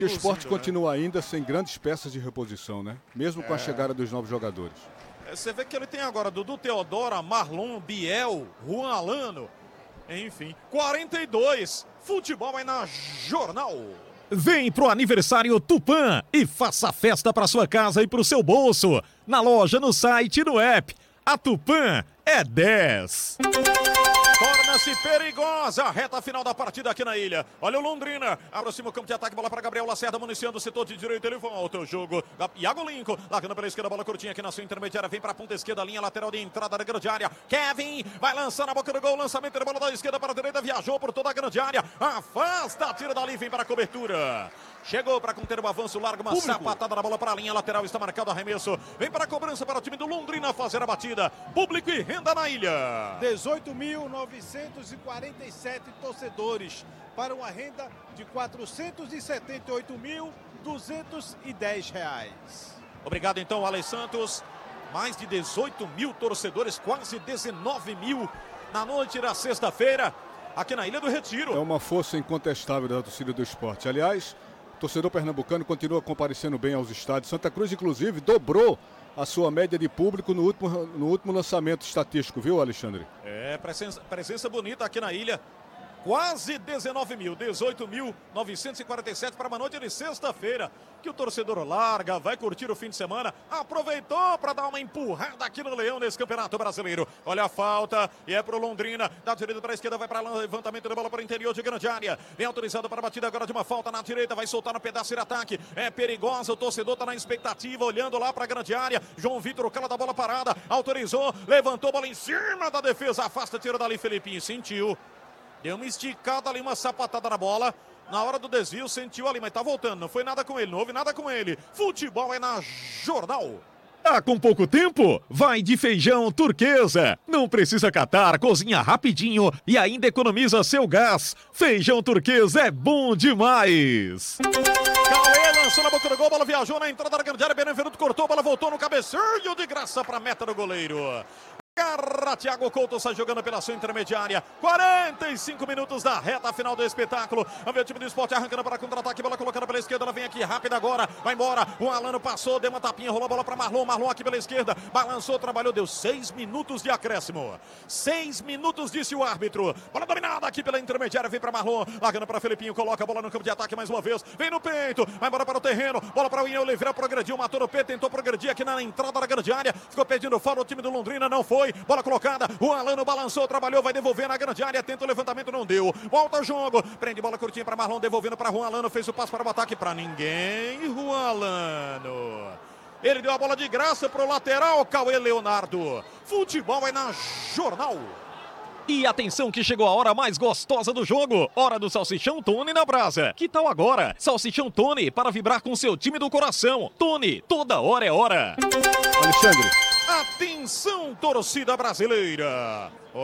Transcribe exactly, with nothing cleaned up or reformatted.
O Sport continua ainda sem grandes peças de reposição, né? Mesmo com a É. chegada dos novos jogadores. Você vê que ele tem agora Dudu Teodora, Marlon, Biel, Juan Alano. Enfim, quarenta e dois. Futebol aí na Jornal. Vem pro aniversário Tupã e faça festa para sua casa e pro seu bolso. Na loja, no site e no app. A Tupã é dez. Torna-se perigosa a reta final da partida aqui na ilha. Olha o Londrina, aproxima o campo de ataque, bola para Gabriel Lacerda, municiando o setor de direito, ele volta o jogo. Iago Lincoln, largando pela esquerda, bola curtinha aqui na sua intermediária, vem para a ponta esquerda, linha lateral de entrada da grande área. Kevin vai lançar na boca do gol, lançamento de bola da esquerda para a direita, viajou por toda a grande área, afasta, tira dali, vem para a cobertura. Chegou para conter o avanço, larga uma Público. sapatada na bola para a linha lateral, está marcado o arremesso. Vem para a cobrança para o time do Londrina fazer a batida. Público e renda na ilha. dezoito mil novecentos e quarenta e sete torcedores para uma renda de quatrocentos e setenta e oito mil duzentos e dez reais. Obrigado então, Alex Santos. Mais de dezoito mil torcedores, quase dezenove mil na noite da sexta-feira, aqui na Ilha do Retiro. É uma força incontestável da torcida do Sport. Aliás, o torcedor pernambucano continua comparecendo bem aos estádios. Santa Cruz, inclusive, dobrou a sua média de público no último, no último lançamento estatístico, viu, Alexandre? É, presença, presença bonita aqui na ilha. Quase dezenove mil, dezoito mil novecentos e quarenta e sete para uma noite de sexta-feira. Que o torcedor larga, vai curtir o fim de semana. Aproveitou para dar uma empurrada aqui no Leão nesse Campeonato Brasileiro. Olha a falta e é pro Londrina. Da direita para a esquerda, vai para levantamento de bola para o interior de grande área. Vem autorizado para a batida agora de uma falta na direita. Vai soltar no pedaço de ataque. É perigosa, o torcedor tá na expectativa, olhando lá para a grande área. João Vitor, o cara da bola parada. Autorizou, levantou, bola em cima da defesa. Afasta, tira dali, Felipinho. Sentiu. Deu uma esticada ali, uma sapatada na bola. Na hora do desvio, sentiu ali, mas tá voltando. Não foi nada com ele, não houve nada com ele. Futebol é na Jornal. Tá com pouco tempo? Vai de feijão turquesa. Não precisa catar, cozinha rapidinho e ainda economiza seu gás. Feijão turquesa é bom demais. Cauê lançou na boca do gol, bola viajou na entrada da grande área. Benevenuto cortou, bola voltou no cabeceio de graça para a meta do goleiro. Garra, Thiago Couto sai jogando pela sua intermediária. quarenta e cinco minutos da reta final do espetáculo. Vamos ver o time do Sport arrancando para contra-ataque. Bola colocada pela esquerda. Ela vem aqui rápida agora. Vai embora. O Alano passou, deu uma tapinha, rolou a bola para Marlon. Marlon aqui pela esquerda. Balançou, trabalhou, deu seis minutos de acréscimo. Seis minutos, disse o árbitro. Bola dominada aqui pela intermediária. Vem para Marlon. Largando para Felipinho. Coloca a bola no campo de ataque mais uma vez. Vem no peito. Vai embora para o terreno. Bola para o Ian Oliveira. Progrediu, matou no peito. Tentou progredir aqui na entrada da grande área. Ficou pedindo fora o time do Londrina. Não foi. Bola colocada. O Alano balançou, trabalhou, vai devolver na grande área, tenta o levantamento, não deu. Volta o jogo, prende bola curtinha para Marlon, devolvendo para Juan Alano, fez o passo para o ataque para ninguém. Juan Alano. Ele deu a bola de graça para o lateral, Cauê Leonardo. Futebol é na Jornal. E atenção que chegou a hora mais gostosa do jogo. Hora do Salsichão Tony na brasa. Que tal agora? Salsichão Tony para vibrar com seu time do coração. Tony, toda hora é hora. Alexandre. Atenção, torcida brasileira.